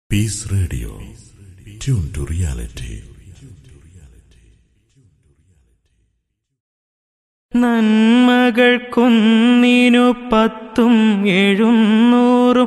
Piece radio. Tune to reality. നന്മകൾക്കൊന്നിനു 10ഉം 700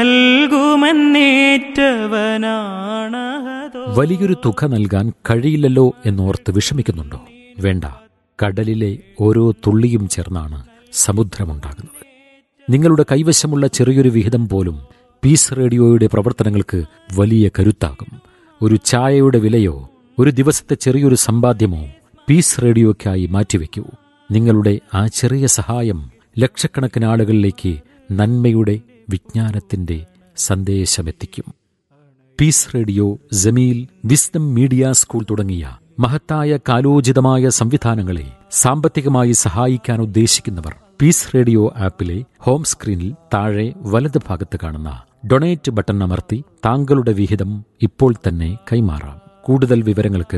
നൽകുമെന്നേറ്റവനാണതോ. വലിയൊരു തുക നൽകാൻ കഴിയില്ലല്ലോ എന്നോർത്ത് വിഷമിക്കുന്നുണ്ടോ? വേണ്ട, കടലിലെ ഓരോ തുള്ളിയും ചേർന്നാണ് സമുദ്രമുണ്ടാകുന്നത്. നിങ്ങളുടെ കൈവശമുള്ള ചെറിയൊരു വിഹിതം പോലും പീസ് റേഡിയോയുടെ പ്രവർത്തനങ്ങൾക്ക് വലിയ കരുത്താകും. ഒരു ചായയുടെ വിലയോ ഒരു ദിവസത്തെ ചെറിയൊരു സമ്പാദ്യമോ പീസ് റേഡിയോയ്ക്കായി മാറ്റിവെക്കൂ. നിങ്ങളുടെ ആ ചെറിയ സഹായം ലക്ഷക്കണക്കിന് ആളുകളിലേക്ക് നന്മയുടെ, വിജ്ഞാനത്തിന്റെ സന്ദേശമെത്തിക്കും. Piece radio, Jameel, wisdom media school തുടങ്ങിയ മഹത്തായ കാലോചിതമായ സംവിധാനങ്ങളെ സാമ്പത്തികമായി സഹായിക്കാൻ ഉദ്ദേശിക്കുന്നവർ പീസ് റേഡിയോ ആപ്പിലെ ഹോം സ്ക്രീനിൽ താഴെ വലത് ഭാഗത്ത് കാണുന്ന ഡൊണേറ്റ് ബട്ടൺ അമർത്തി താങ്കളുടെ വിഹിതം ഇപ്പോൾ തന്നെ കൈമാറാം. കൂടുതൽ വിവരങ്ങൾക്ക്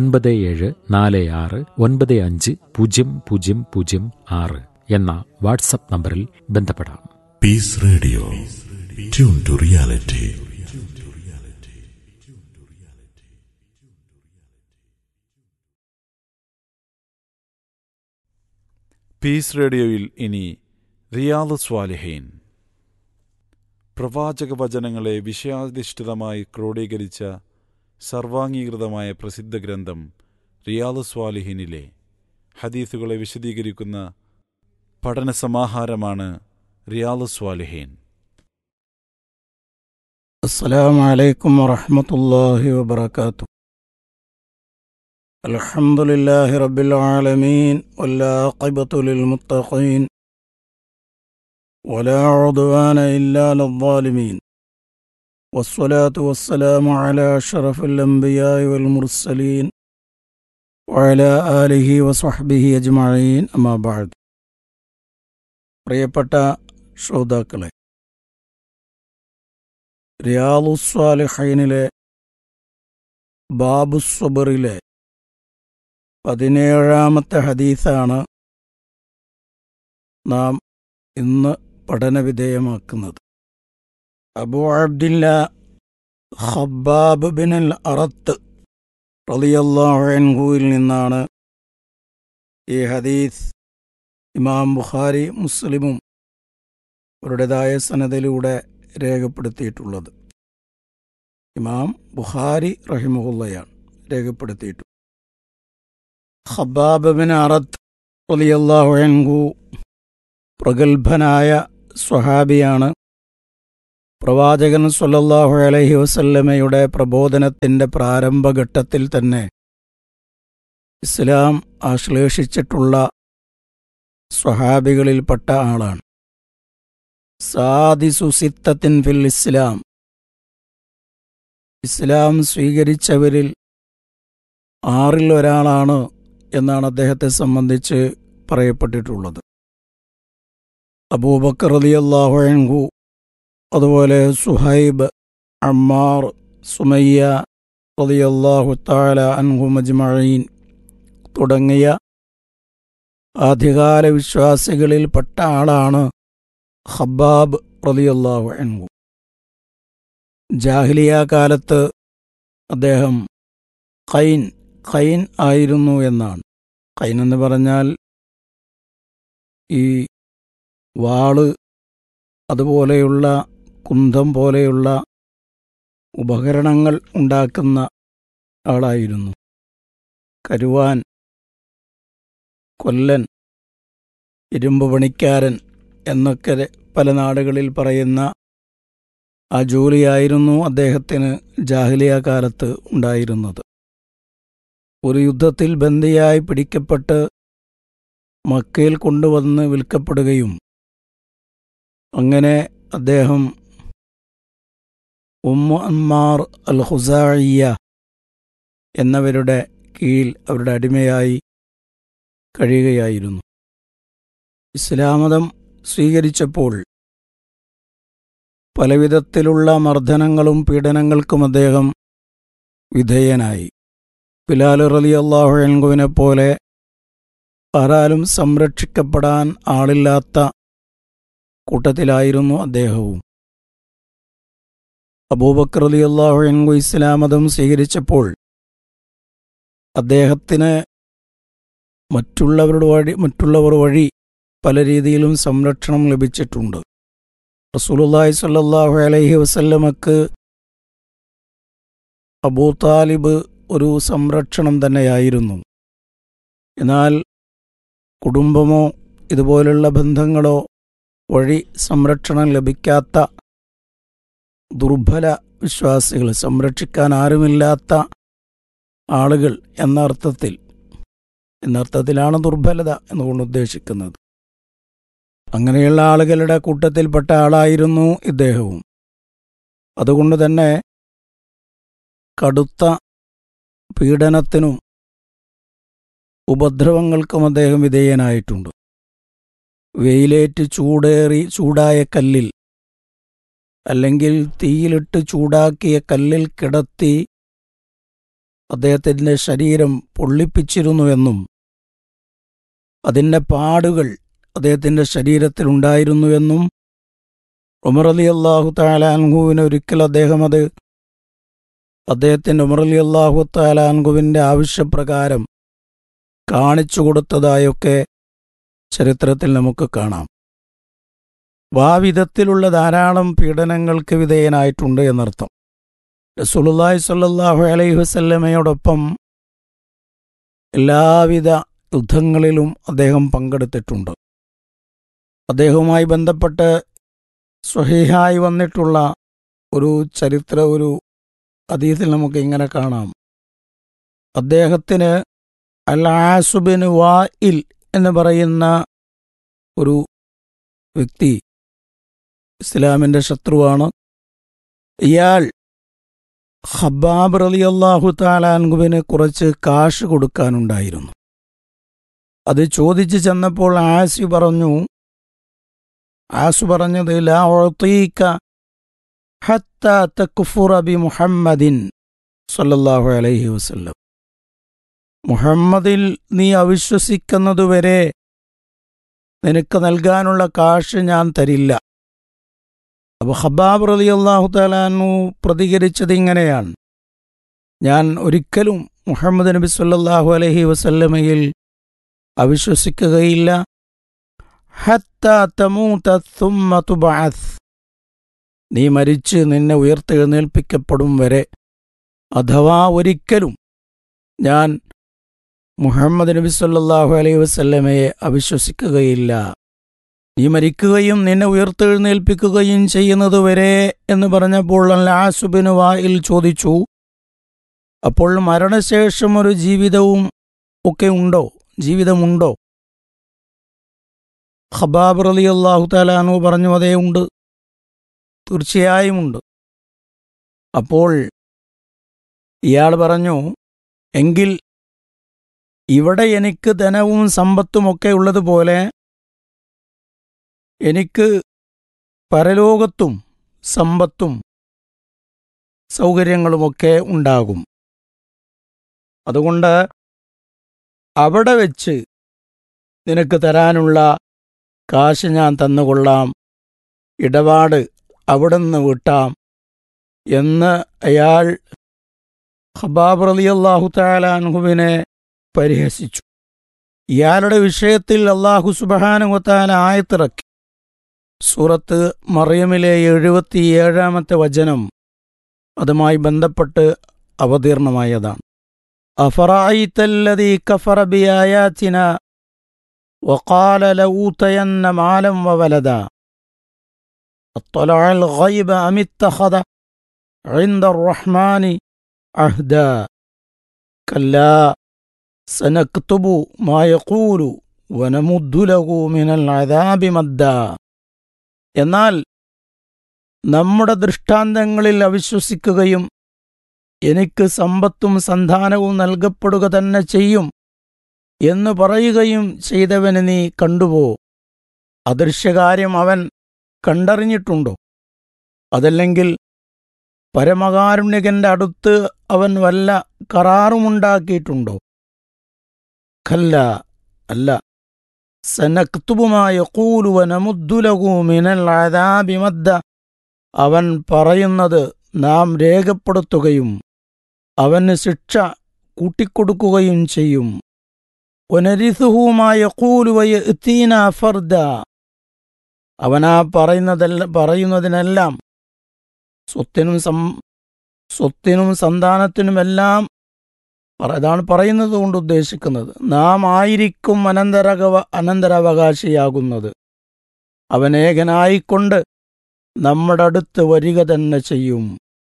9746950006 എന്ന വാട്സ്ആപ്പ് നമ്പറിൽ ബന്ധപ്പെടാം. Piece radio. Tune to reality. Piece റേഡിയോയിൽ ഇനി റിയാദ് സ്വാലിഹീൻ. പ്രവാചക വചനങ്ങളെ വിഷയാധിഷ്ഠിതമായി ക്രോഡീകരിച്ച സർവാംഗീകൃതമായ പ്രസിദ്ധ ഗ്രന്ഥം റിയാദ് സ്വാലിഹീനിലെ ഹദീസുകളെ വിശദീകരിക്കുന്ന പഠനസമാഹാരമാണ് റിയാദ് സ്വാലിഹീൻ. അസ്സലാമു അലൈക്കും വറഹ്മത്തുള്ളാഹി വബറകാതുഹു. അൽഹംദുലില്ലാഹി റബ്ബിൽ ആലമീൻ വൽആഖിബത്തു ലിൽ മുത്തഖീൻ വലാ ഉദ്വാന ഇല്ലാ ലിദ്ദാലിമീൻ വസ്സലാത്തു വസ്സലാമു അലാ അഷ്റഫിൽ അംബിയാഇ വൽ മുർസലീൻ വഅലാ ആലിഹി വസ്വഹ്ബിഹി അജ്മഈൻ. അമ്മാ ബഅദ്. പ്രിയപ്പെട്ട ശ്രോതാക്കളെ, റിയാദുസ് സ്വാലിഹീനിലെ ബാബുസ്സബറിലെ 17ാമത്തെ ഹദീസാണ് നാം ഇന്ന് പഠനവിധേയമാക്കുന്നത്. അബൂ അബ്ദില്ലാ ഖബ്ബാബ് ബിൻ അൽ അറത്ത് റളിയല്ലാഹു അൻഹുവിൽ നിന്നാണ് ഈ ഹദീസ് ഇമാം ബുഖാരി, മുസ്ലിമും അവരുടേതായ സനദിലൂടെ രേഖപ്പെടുത്തിയിട്ടുള്ളത്. ഇമാം ബുഖാരി റഹിമഹുള്ളയാണ് രേഖപ്പെടുത്തിയിട്ടുള്ളത്. ഖബ്ബാബ് ബിൻ അറത്ത് റളിയല്ലാഹു അൻഹു പ്രഗത്ഭനായ സ്വഹാബിയാണ്. പ്രവാചകൻ സ്വല്ലല്ലാഹു അലൈഹി വസല്ലമയുടെ പ്രബോധനത്തിൻ്റെ പ്രാരംഭഘട്ടത്തിൽ തന്നെ ഇസ്ലാം ആശ്ലേഷിച്ചിട്ടുള്ള സ്വഹാബികളിൽപ്പെട്ട ആളാണ്. സാദിസു സിത്തത്തിൻ ഫിൽ ഇസ്ലാം, ഇസ്ലാം സ്വീകരിച്ചവരിൽ 6ൽ ഒരാളാണ് എന്നാണ് അദ്ദേഹത്തെ സംബന്ധിച്ച് പറയപ്പെട്ടിട്ടുള്ളത്. അബൂബക്കർ റളിയല്ലാഹു അൻഹു, അതുപോലെ സുഹൈബ്, അമ്മാർ, സുമയ്യ റളിയല്ലാഹു തആല അൻഹും അജ്മഈൻ തുടങ്ങിയ ആദ്യകാല വിശ്വാസികളിൽപ്പെട്ട ആളാണ് ഖബ്ബാബ് റളിയല്ലാഹു അൻഹു. ജാഹിലിയ കാലത്ത് അദ്ദേഹം ഖൈൻ ആയിരുന്നു എന്നാണ്. ഖൈൻ എന്ന് പറഞ്ഞാൽ ഈ വാള്, അതുപോലെയുള്ള കുന്തം പോലെയുള്ള ഉപകരണങ്ങൾ ഉണ്ടാക്കുന്ന ആളായിരുന്നു. കരുവാൻ, കൊല്ലൻ, ഇരുമ്പ് പണിക്കാരൻ എന്നൊക്കെ പല നാടുകളിൽ പറയുന്ന ആ ജോലിയായിരുന്നു അദ്ദേഹത്തിന് ജാഹിലിയ കാലത്ത് ഉണ്ടായിരുന്നത്. ഒരു യുദ്ധത്തിൽ ബന്ദിയായി പിടിക്കപ്പെട്ട് മക്കയിൽ കൊണ്ടുവന്ന് വിൽക്കപ്പെടുകയും അങ്ങനെ അദ്ദേഹം ഉമ്മു അമ്മാർ അൽ ഖുസാഇയ്യ എന്നവരുടെ കീഴിൽ അവരുടെ അടിമയായി കഴിയുകയായിരുന്നു. ഇസ്ലാമതം സ്വീകരിച്ചപ്പോൾ പലവിധത്തിലുള്ള മർദ്ദനങ്ങളും പീഡനങ്ങൾക്കും അദ്ദേഹം വിധേയനായി. ബിലാൽ റളിയല്ലാഹു അൻഹുവിനെ പോലെ ആരാലും സംരക്ഷിക്കപ്പെടാൻ ആളില്ലാത്ത കൂട്ടത്തിലായിരുന്നു അദ്ദേഹവും. അബൂബക്കർ റളിയല്ലാഹു അൻഹു ഇസ്ലാം മതം സ്വീകരിച്ചപ്പോൾ അദ്ദേഹത്തിന് മറ്റുള്ളവർ വഴി പല രീതിയിലും സംരക്ഷണം ലഭിച്ചിട്ടുണ്ട്. റസൂലുള്ളാഹി സ്വല്ലല്ലാഹു അലൈഹി വസല്ലമക്ക് അബൂ താലിബ് ഒരു സംരക്ഷണം തന്നെയായിരുന്നു. എന്നാൽ കുടുംബമോ ഇതുപോലുള്ള ബന്ധങ്ങളോ വഴി സംരക്ഷണം ലഭിക്കാത്ത ദുർബല വിശ്വാസികൾ, സംരക്ഷിക്കാൻ ആരുമില്ലാത്ത ആളുകൾ എന്നർത്ഥത്തിലാണ് ദുർബലത എന്നുകൊണ്ട് ഉദ്ദേശിക്കുന്നത്. അങ്ങനെയുള്ള ആളുകളുടെ കൂട്ടത്തിൽപ്പെട്ട ആളായിരുന്നു ഇദ്ദേഹവും. അതുകൊണ്ട് തന്നെ കടുത്ത പീഡനത്തിനും ഉപദ്രവങ്ങൾക്കും അദ്ദേഹം വിധേയനായിട്ടുണ്ട്. വെയിലേറ്റ് ചൂടായ കല്ലിൽ അല്ലെങ്കിൽ തീയിലിട്ട് ചൂടാക്കിയ കല്ലിൽ കിടത്തി അദ്ദേഹത്തിൻ്റെ ശരീരം പൊള്ളിപ്പിച്ചിരുന്നുവെന്നും അതിൻ്റെ പാടുകൾ അദ്ദേഹത്തിൻ്റെ ശരീരത്തിലുണ്ടായിരുന്നുവെന്നും ഉമർ റളിയല്ലാഹു തആല അൻഹുവിന് ഒരിക്കൽ അദ്ദേഹത്തിൻ്റെ ഉമർ റളിയല്ലാഹു തആല അൻഹുവിൻ്റെ ആവശ്യപ്രകാരം കാണിച്ചു കൊടുത്തതായൊക്കെ ചരിത്രത്തിൽ നമുക്ക് കാണാം. വിധത്തിലുള്ള ധാരാളം പീഡനങ്ങൾക്ക് വിധേയനായിട്ടുണ്ട് എന്നർത്ഥം. റസൂലുള്ളാഹി സ്വല്ലല്ലാഹു അലൈഹി വസല്ലമയോടൊപ്പം എല്ലാവിധ യുദ്ധങ്ങളിലും അദ്ദേഹം പങ്കെടുത്തിട്ടുണ്ട്. അദ്ദേഹവുമായി ബന്ധപ്പെട്ട് സ്വഹീഹായി വന്നിട്ടുള്ള ഒരു ഹദീസിൽ നമുക്ക് ഇങ്ങനെ കാണാം. അദ്ദേഹത്തിന് അൽ-ആസ് ബിൻ വാഇൽ എന്ന് പറയുന്ന ഒരു വ്യക്തി ഇസ്ലാമിൻ്റെ ശത്രുവാണ്. ഇയാൾ ഖബ്ബാബ് റളിയല്ലാഹു തആല അൻഹുവിന് കുറച്ച് കാശ് കൊടുക്കാനുണ്ടായിരുന്നു. അത് ചോദിച്ചു ചെന്നപ്പോൾ ആസ് പറഞ്ഞത് ലാ ഉഅതീക ഹത്താ തക്ഫുറ ബി മുഹമ്മദിൻ സ്വല്ലല്ലാഹു അലൈഹി വസല്ലം, മുഹമ്മദിൽ നീ അവിശ്വസിക്കുന്നതുവരെ നിനക്ക് നൽകാനുള്ള കാശ് ഞാൻ തരില്ല. അപ്പോൾ ഖബ്ബാബ് റളിയല്ലാഹു തആല അൻഹു പ്രതികരിച്ചത് ഇങ്ങനെയാണ്: ഞാൻ ഒരിക്കലും മുഹമ്മദ് നബി സ്വല്ലല്ലാഹു അലൈഹി വസല്ലമയിൽ അവിശ്വസിക്കുകയില്ല. ഹത്താ തമൂത സുമ്മ തുബഅസ്, നീ മരിച്ച് നിന്നെ ഉയർത്തെഴുന്നേൽപ്പിക്കപ്പെടും വരെ, അഥവാ ഒരിക്കലും ഞാൻ മുഹമ്മദ് നബി സല്ലല്ലാഹു അലൈഹി വസല്ലമയെ അവിശ്വസിക്കുകയില്ല, നീ മരിക്കുകയും നിന്നെ ഉയർത്തെഴുന്നേൽപ്പിക്കുകയും ചെയ്യുന്നതുവരെ എന്ന് പറഞ്ഞപ്പോൾ അൽ-ആസ് ബിൻ വാഇൽ ചോദിച്ചു, അപ്പോൾ മരണശേഷം ഒരു ജീവിതമുണ്ടോ? ഖബ്ബാബ് റളിയല്ലാഹു തആല അൻഹു പറഞ്ഞു, അതേ ഉണ്ട്, തീർച്ചയായും ഉണ്ട്. അപ്പോൾ ഇയാൾ പറഞ്ഞു, എങ്കിൽ ഇവിടെ എനിക്ക് ധനവും സമ്പത്തുമൊക്കെ ഉള്ളതുപോലെ എനിക്ക് പരലോകത്തും സമ്പത്തും സൗകര്യങ്ങളുമൊക്കെ ഉണ്ടാകും. അതുകൊണ്ട് അവിടെ വെച്ച് നിനക്ക് തരാനുള്ള കാശ് ഞാൻ തന്നുകൊള്ളാം, ഇടപാട് അവിടെ നിന്ന് വിട്ടാം എന്ന് അയാൾ ഖബ്ബാബ് റളിയല്ലാഹു തആല അൻഹുവിനെ പരിഹസിച്ചു. ഇയാളുടെ വിഷയത്തിൽ അല്ലാഹു സുബ്ഹാനഹു വ തആല ആയത്തിറക്കി. സൂറത്ത് മറിയമിലെ 77-ാമത്തെ വചനം അതുമായി ബന്ധപ്പെട്ട് അവതീർണമായതാണ്. അഫറഅയ്തല്ലദീ കഫറ ബിആയാതിനാ വഖാല ലഊതയന്ന മാലൻ വവലദാ അത്ലഅൽ ഗൈബ അമിത്തഖദ ഇൻദർ റഹ്മാനി അഹ്ദാ കല്ലാ സനക്തുബു മാ യഖൂലു വനമുദ്ദു ലഹു മിനൽ അദാബി മദ്ദാ. എന്നാൽ നമ്മുടെ ദൃഷ്ടാന്തങ്ങളിൽ അവിശ്വസിക്കുകയും എനിക്ക് സമ്പത്തും സന്താനവും നൽകപ്പെടുക തന്നെ ചെയ്യും എന്ന് പറയുകയും ചെയ്തവന് നീ കണ്ടുപോ. അദൃശ്യകാര്യം അവൻ കണ്ടറിഞ്ഞിട്ടുണ്ടോ? അതല്ലെങ്കിൽ പരമകാരുണ്യകന്റെ അടുത്ത് അവൻ വല്ല കരാറുമുണ്ടാക്കിയിട്ടുണ്ടോ? ഖല്ല, അല്ല. സനക്തുബു മാ യഖൂലു വനമുദ്ദു ലഹു മിനൽ അദാബി മദ്ദ, അവൻ പറയുന്നത് നാം രേഖപ്പെടുത്തുകയും അവന് ശിക്ഷ കൂട്ടിക്കൊടുക്കുകയും ചെയ്യും. വനരിസുഹു മാ യഖൂലു വയഅ്തീനാ ഫർദാ, അവനാ പറയുന്നതിനെല്ലാം സ്വത്തിനും സന്താനത്തിനുമെല്ലാം അതാണ് പറയുന്നത് കൊണ്ട് ഉദ്ദേശിക്കുന്നത്. നാം ആയിരിക്കും അനന്തരാവകാശിയാകുന്നത്. അവനേകനായിക്കൊണ്ട് നമ്മുടെ അടുത്ത് വരിക തന്നെ ചെയ്യും.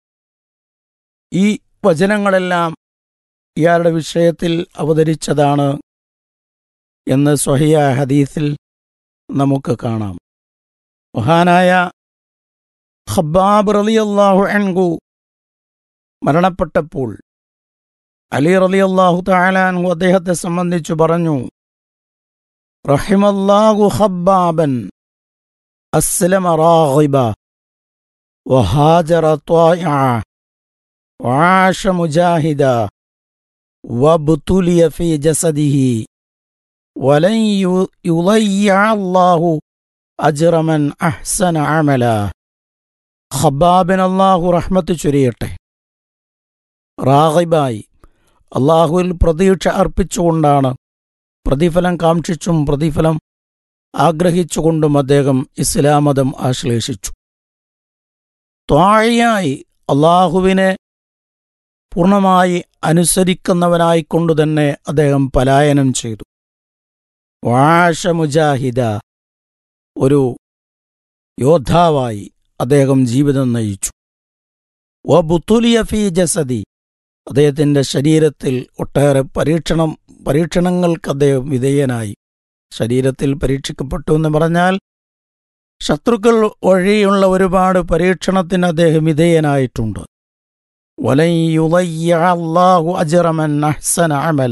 ഈ വചനങ്ങളെല്ലാം ഇയാളുടെ വിഷയത്തിൽ അവതരിച്ചതാണ് എന്ന് സ്വഹിയ ഹദീസിൽ നമുക്ക് കാണാം. മഹാനായ ഖബ്ബാബ് റളിയല്ലാഹു അൻഹു മരണപ്പെട്ടപ്പോൾ അലി റളിയല്ലാഹു തആല അൻഹു അദ്ദേഹത്തെ സംബന്ധിച്ചു പറഞ്ഞു, റഹിമല്ലാഹു ഖബ്ബാബൻ അസ്ലമ റാഗിബ വഹാജറ ത്വായിഅ വആശ മുജാഹിദ വബ്തുലിയ ഫീ ജസദിഹി വലൻ യുളയ്യ അല്ലാഹു അജ്റ മൻ അഹ്സന അമല. ഖബ്ബാബിന് അല്ലാഹു റഹ്മത്ത് ചൊരിയട്ടെ. റാഗിബായി അല്ലാഹുവിൽ പ്രതീക്ഷ അർപ്പിച്ചുകൊണ്ടാണ്, പ്രതിഫലം കാക്ഷിച്ചും പ്രതിഫലം ആഗ്രഹിച്ചുകൊണ്ടും അദ്ദേഹം ഇസ്ലാം മതം ആശ്ലേഷിച്ചു. ത്വായിയായി അല്ലാഹുവിനെ പൂർണ്ണമായി അനുസരിക്കുന്നവനായിക്കൊണ്ടുതന്നെ അദ്ദേഹം പലായനം ചെയ്തു. വാഷ മുജാഹിദ, ഒരു യോദ്ധാവായി അദ്ദേഹം ജീവിതം നയിച്ചു. വബുതുലിയ ഫീ ജസദി, അദ്ദേഹത്തിൻ്റെ ശരീരത്തിൽ ഒട്ടേറെ പരീക്ഷണങ്ങൾക്ക് അദ്ദേഹം വിധേയനായി. ശരീരത്തിൽ പരീക്ഷിക്കപ്പെട്ടു എന്ന് പറഞ്ഞാൽ ശത്രുക്കൾ വഴിയുള്ള ഒരുപാട് പരീക്ഷണത്തിന് അദ്ദേഹം വിധേയനായിട്ടുണ്ട്. വലൻ യുളയ്യ അല്ലാഹു അജ്റ മൻ അഹ്സന അമല,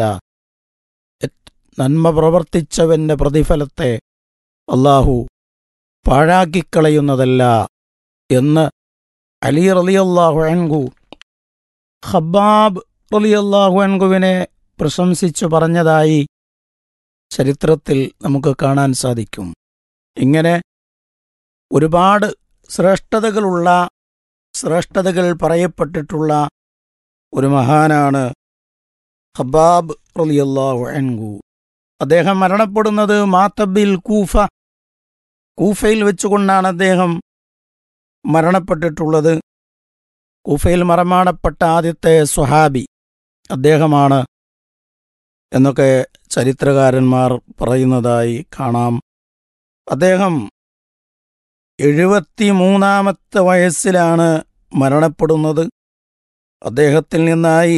നന്മ പ്രവർത്തിച്ചവന്റെ പ്രതിഫലത്തെ അല്ലാഹു പാഴാക്കിക്കളയുന്നതല്ല എന്ന് അലി റളിയല്ലാഹു അൻഹു ഖബ്ബാബ് റളിയല്ലാഹു അൻഹുവിനെ പ്രശംസിച്ചു പറഞ്ഞതായി ചരിത്രത്തിൽ നമുക്ക് കാണാൻ സാധിക്കും. ഇങ്ങനെ ഒരുപാട് ശ്രേഷ്ഠതകൾ പറയപ്പെട്ടിട്ടുള്ള ഒരു മഹാനാണ് ഖബ്ബാബ് റളിയല്ലാഹു അൻഹു. അദ്ദേഹം മരണപ്പെടുന്നത് മാതബിൽ കൂഫയിൽ വെച്ചുകൊണ്ടാണ് അദ്ദേഹം മരണപ്പെട്ടിട്ടുള്ളത്. കൂഫയിൽ മറമാടപ്പെട്ട ആദ്യത്തെ സ്വഹാബി അദ്ദേഹമാണ് എന്നൊക്കെ ചരിത്രകാരന്മാർ പറയുന്നതായി കാണാം. അദ്ദേഹം 73-ാമത്തെ വയസ്സിലാണ് മരണപ്പെടുന്നത്. അദ്ദേഹത്തിൽ നിന്നായി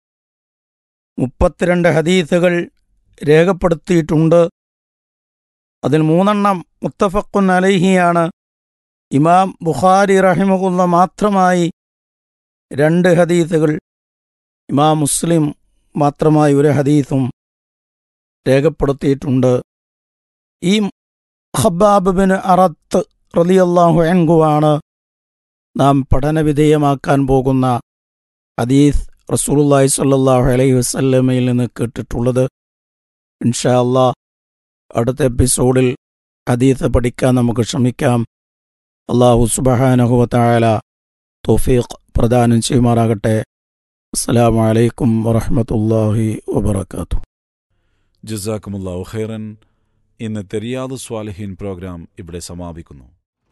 32 ഹദീസുകൾ രേഖപ്പെടുത്തിയിട്ടുണ്ട്. അതിൽ 3 മുത്തഫഖുൻ അലൈഹിയാണ്. ഇമാം ബുഖാരി റഹിമഹുല്ല മാത്രമായി 2 ഹദീസുകൾ, ഇമാം മുസ്ലിം മാത്രമായി 1 ഹദീസും രേഖപ്പെടുത്തിയിട്ടുണ്ട്. ഈ ഖബ്ബാബ് ബിൻ അറത്ത് റളിയല്ലാഹു അൻഹുവാണ് നാം പഠനവിധേയമാക്കാൻ പോകുന്ന ഹദീസ് റസൂലുള്ളാഹി സ്വല്ലല്ലാഹു അലൈഹി വസല്ലമയിൽ നിന്ന് കേട്ടിട്ടുള്ളത്. ഇൻഷാ അല്ലാഹ് അടുത്ത എപ്പിസോഡിൽ ഹദീസ് പഠിക്കാൻ നമുക്ക് ശ്രമിക്കാം. അല്ലാഹു സുബ്ഹാനഹു വ തആല തൗഫീഖ് പ്രദാനം ചെയ്യുമാറാകട്ടെ. അസ്സലാമു അലൈക്കും വറഹ്മത്തുള്ളാഹി വബറകാതുഹു. ജസാക്കുമുല്ലാഹു ഖൈറൻ. ഇന്നത്തെ റിയാദു സ്വാലിഹീൻ പ്രോഗ്രാം ഇവിടെ സമാപിക്കുന്നു.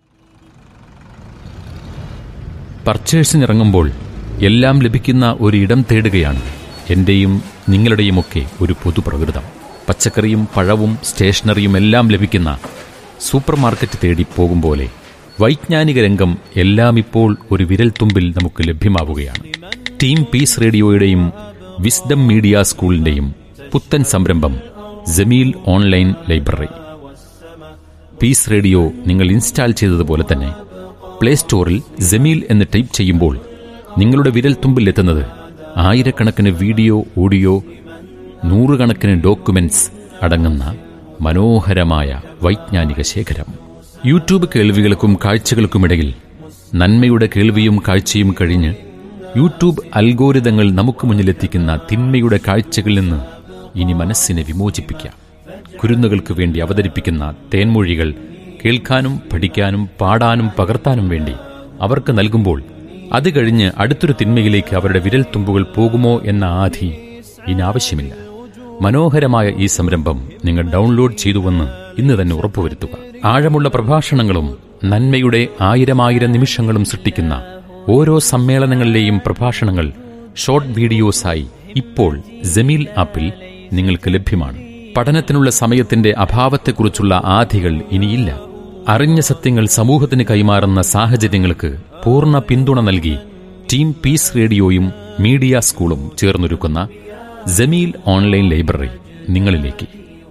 പർച്ചേഴ്സിനിറങ്ങുമ്പോൾ എല്ലാം ലഭിക്കുന്ന ഒരിടം തേടുകയാണ് എന്റെയും നിങ്ങളുടെയുമൊക്കെ ഒരു പൊതുപ്രകൃതം. പച്ചക്കറിയും പഴവും സ്റ്റേഷനറിയും എല്ലാം ലഭിക്കുന്ന സൂപ്പർ മാർക്കറ്റ് തേടി പോകും പോലെ വൈജ്ഞാനിക രംഗം എല്ലാം ഇപ്പോൾ ഒരു വിരൽത്തുമ്പിൽ നമുക്ക് ലഭ്യമാവുകയാണ്. ടീം പീസ് റേഡിയോയുടെയും വിസ്ഡം മീഡിയ സ്കൂളിന്റെയും പുത്തൻ സംരംഭം Jameel online library. Piece radio നിങ്ങൾ ഇൻസ്റ്റാൾ ചെയ്തതുപോലെ തന്നെ പ്ലേ സ്റ്റോറിൽ ജമീൽ എന്ന് ടൈപ്പ് ചെയ്യുമ്പോൾ നിങ്ങളുടെ വിരൽത്തുമ്പിൽ എത്തുന്നത് ആയിരക്കണക്കിന് വീഡിയോ, ഓഡിയോ, നൂറുകണക്കിന് ഡോക്യുമെന്റ്സ് അടങ്ങുന്ന മനോഹരമായ വൈജ്ഞാനിക ശേഖരം. യൂട്യൂബ് കേൾവികൾക്കും കാഴ്ചകൾക്കുമിടയിൽ നന്മയുടെ കേൾവിയും കാഴ്ചയും കഴിഞ്ഞ് യൂട്യൂബ് അൽഗോരിതങ്ങൾ നമുക്ക് മുന്നിലെത്തിക്കുന്ന തിന്മയുടെ കാഴ്ചകളിൽ നിന്ന് ഇനി മനസ്സിനെ വിമോചിപ്പിക്കാം. കുരുന്നുകൾക്ക് വേണ്ടി അവതരിപ്പിക്കുന്ന തേൻമൊഴികൾ കേൾക്കാനും പഠിക്കാനും പാടാനും പകർത്താനും വേണ്ടി അവർക്ക് നൽകുമ്പോൾ അത് കഴിഞ്ഞ് അടുത്തൊരു തിന്മയിലേക്ക് അവരുടെ വിരൽത്തുമ്പുകൾ പോകുമോ എന്ന ആധി ഇനി ആവശ്യമില്ല. മനോഹരമായ ഈ സംരംഭം നിങ്ങൾ ഡൗൺലോഡ് ചെയ്തുവെന്ന് ഇന്ന് തന്നെ ഉറപ്പുവരുത്തുക. ആഴമുള്ള പ്രഭാഷണങ്ങളും നന്മയുടെ 1000 നിമിഷങ്ങളും സൃഷ്ടിക്കുന്ന ഓരോ സമ്മേളനങ്ങളിലെയും പ്രഭാഷണങ്ങൾ ഷോർട്ട് വീഡിയോസായി ഇപ്പോൾ ജമീൽ ആപ്പിൽ നിങ്ങൾക്ക് ലഭ്യമാണ്. പഠനത്തിനുള്ള സമയത്തിന്റെ അഭാവത്തെക്കുറിച്ചുള്ള ആധികൾ ഇനിയില്ല. അറിഞ്ഞ സത്യങ്ങൾ സമൂഹത്തിന് കൈമാറുന്ന സാഹചര്യങ്ങൾക്ക് പൂർണ്ണ പിന്തുണ നൽകി ടീം പീസ് റേഡിയോയും മീഡിയ സ്കൂളും ചേർന്നൊരുക്കുന്ന ജമീൽ ഓൺലൈൻ ലൈബ്രറി നിങ്ങളിലേക്ക്.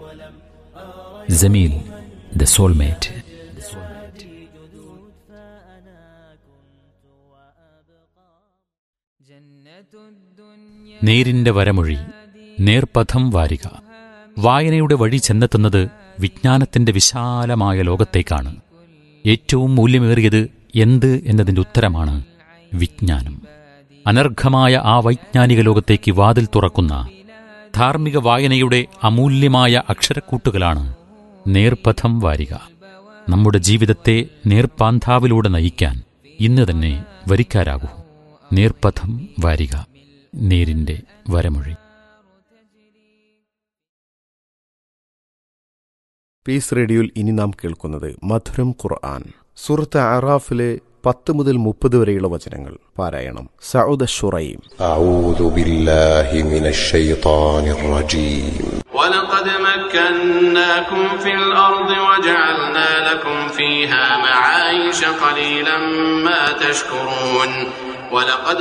Jameel, the soulmate. നേരിന്റെ വരമൊഴി, നേർപഥം വാരിക. വായനയുടെ വഴി ചെന്നെത്തുന്നത് വിജ്ഞാനത്തിന്റെ വിശാലമായ ലോകത്തേക്കാണ്. ഏറ്റവും മൂല്യമേറിയത് എന്ത് എന്നതിന്റെ ഉത്തരമാണ് വിജ്ഞാനം. അനർഘമായ ആ വൈജ്ഞാനിക ലോകത്തേക്ക് വാതിൽ തുറക്കുന്ന ധാർമ്മിക വായനയുടെ അമൂല്യമായ അക്ഷരക്കൂട്ടുകളാണ് നേർപഥം വാരിക. നമ്മുടെ ജീവിതത്തെ നേർപ്പാന്താവിലൂടെ നയിക്കാൻ ഇന്ന് തന്നെ വരിക്കാരാകൂ. നേർപഥം വാരിക, നേരിന്റെ വരമൊഴി. പീസ് റേഡിയോയിൽ ഇനി നാം കേൾക്കുന്നത് മധുരം ഖുർആൻ. സൂറത്ത് അറാഫിലെ 10 മുതൽ 30 വരെയുള്ള വചനങ്ങൾ. പാരായണം സഊദ് ശുറൈം. അഊദു ബില്ലാഹി മിനശ് ശൈത്വാനിർ റജീം. വലഖദ് മക്കന്നാകും ഫിൽ അർദി വജഅൽനാ ലക്കും ഫീഹാ മആയിശ ഖലീലൻ മാ തഷ്കുറൂൻ. വലഖദ്